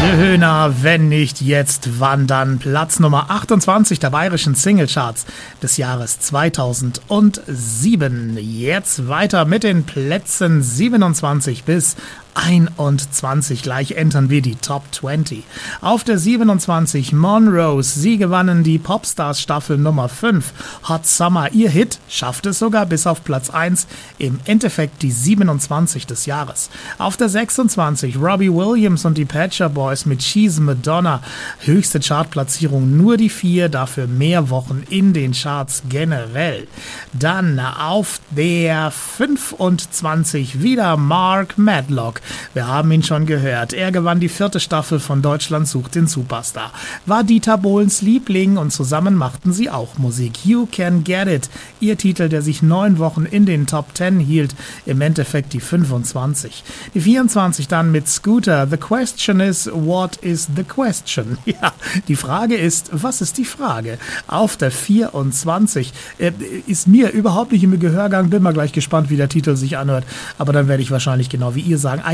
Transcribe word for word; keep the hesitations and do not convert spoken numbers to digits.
Döner, wenn nicht jetzt, wann dann? Platz Nummer achtundzwanzig der bayerischen Singlecharts des Jahres zweitausendsieben. Jetzt weiter mit den Plätzen siebenundzwanzig bis einundzwanzig. Gleich entern wir die Top zwanzig. Auf der siebenundzwanzig Monrose. Sie gewannen die Popstars Staffel Nummer fünf. Hot Summer. Ihr Hit schafft es sogar bis auf Platz eins. Im Endeffekt die siebenundzwanzig des Jahres. Auf der sechsundzwanzig Robbie Williams und die Pet Shop Boys mit She's Madonna. Höchste Chartplatzierung nur die vier. Dafür mehr Wochen in den Charts generell. Dann auf der fünfundzwanzig wieder Mark Medlock. Wir haben ihn schon gehört. Er gewann die vierte Staffel von Deutschland sucht den Superstar. War Dieter Bohlens Liebling und zusammen machten sie auch Musik. You Can Get It. Ihr Titel, der sich neun Wochen in den Top zehn hielt. Im Endeffekt die fünfundzwanzig. Die vierundzwanzig dann mit Scooter. The question is, what is the question? Ja, die Frage ist, was ist die Frage? Auf der vierundzwanzig äh, ist mir überhaupt nicht im Gehörgang. Bin mal gleich gespannt, wie der Titel sich anhört. Aber dann werde ich wahrscheinlich genau wie ihr sagen,